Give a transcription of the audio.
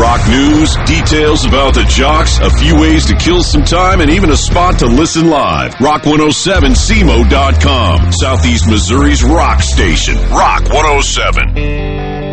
Rock news, details about the jocks, a few ways to kill some time, and even a spot to listen live. Rock107cmo.com, Southeast Missouri's rock station. Rock 107.